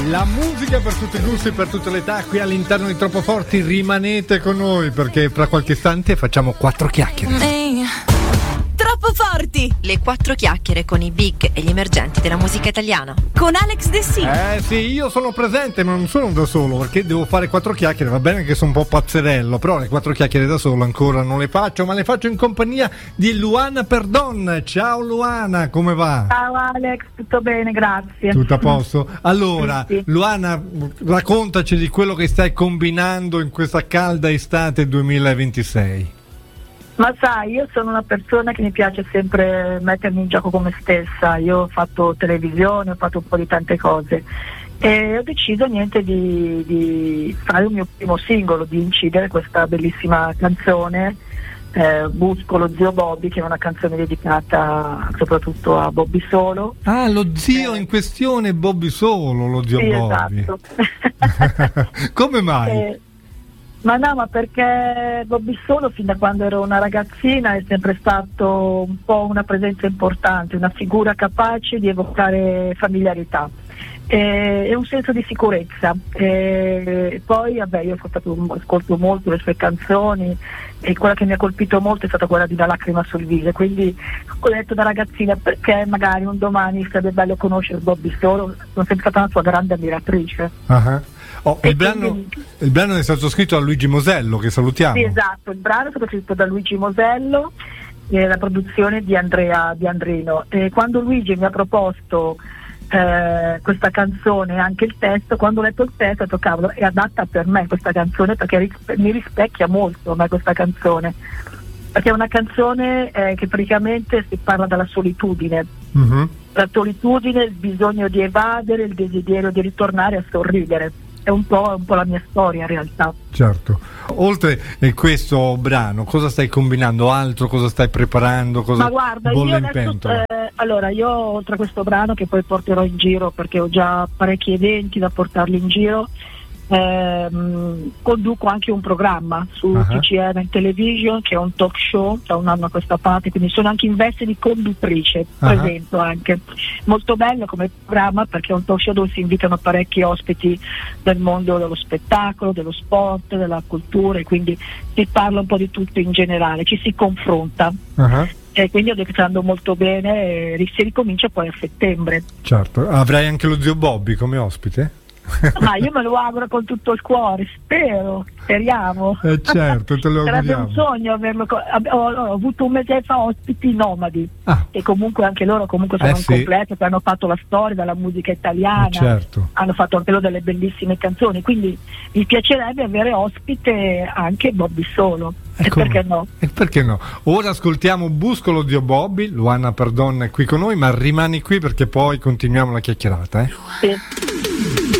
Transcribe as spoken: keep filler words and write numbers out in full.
La musica per tutti i gusti, per tutte le età, qui all'interno di Troppo Forti. Rimanete con noi perché fra qualche istante facciamo quattro chiacchiere. Troppo Forti, le quattro chiacchiere con i big e gli emergenti della musica italiana, con Alex De Sì. Eh sì, io sono presente, ma non sono da solo perché devo fare quattro chiacchiere. Va bene che sono un po' pazzerello, però le quattro chiacchiere da solo ancora non le faccio, ma le faccio in compagnia di Luana Perdon. Ciao Luana, come va? Ciao Alex, tutto bene, grazie. Tutto a posto? Allora, sì, sì. Luana, raccontaci di quello che stai combinando in questa calda estate duemilaventisei. Ma sai, io sono una persona che mi piace sempre mettermi in gioco con me stessa. Io ho fatto televisione, ho fatto un po' di tante cose e ho deciso niente di, di fare il mio primo singolo, di incidere questa bellissima canzone, eh, Busco lo zio Bobby, che è una canzone dedicata soprattutto a Bobby Solo. Ah, lo zio eh, in questione Bobby Solo, lo zio sì, Bobby. Esatto. Come mai? Eh, Ma no, ma perché Bobby Solo fin da quando ero una ragazzina è sempre stato un po' una presenza importante, una figura capace di evocare familiarità e, e un senso di sicurezza. E poi vabbè, io ho ascoltato, ascolto molto le sue canzoni e quella che mi ha colpito molto è stata quella di Una lacrima sul viso, quindi ho detto da ragazzina perché magari un domani sarebbe bello conoscere Bobby Solo, sono sempre stata una sua grande ammiratrice. Uh-huh. Oh, il, E brano, quindi- il brano è stato scritto da Luigi Mosello, che salutiamo. Sì, esatto, il brano è stato scritto da Luigi Mosello e la produzione di Andrea Di Andrino. E quando Luigi mi ha proposto eh, questa canzone e anche il testo, quando ho letto il testo ho detto cavolo, è adatta per me questa canzone perché rispe- mi rispecchia molto a me questa canzone, perché è una canzone eh, che praticamente si parla della solitudine, Mhm. la solitudine, il bisogno di evadere, il desiderio di ritornare a sorridere. È un po', è un po' la mia storia in realtà. Certo. Oltre a questo brano, cosa stai combinando? Altro? Cosa stai preparando? Cosa Ma guarda, bolle io in adesso, pentola? eh, allora io oltre a questo brano che poi porterò in giro perché ho già parecchi eventi da portarli in giro, ehm, conduco anche un programma su Uh-huh. T C R in Television che è un talk show da un anno a questa parte, quindi sono anche in veste di conduttrice, Uh-huh. presento anche. Molto bello come programma perché è un talk show dove si invitano parecchi ospiti del mondo dello spettacolo, dello sport, della cultura e quindi si parla un po' di tutto in generale, ci si confronta. Uh-huh. E quindi ho detto che sta andando molto bene e si ricomincia poi a settembre. Certo. Avrai anche lo zio Bobby come ospite? Ma io me lo auguro con tutto il cuore, spero, speriamo. Eh certo, te lo Sarebbe auguriamo. un sogno averlo. Co- ab- ho, ho avuto un mese fa ospiti nomadi, Ah, che comunque anche loro comunque sono Eh un sì. completo, che hanno fatto la storia della musica italiana, eh, certo. hanno fatto anche loro delle bellissime canzoni, quindi mi piacerebbe avere ospite anche Bobby Solo. E Ecco. perché no? E perché no? Ora ascoltiamo Busco lo zio Bobby. Luana Perdon è qui con noi, ma rimani qui perché poi continuiamo la chiacchierata, eh? Sì.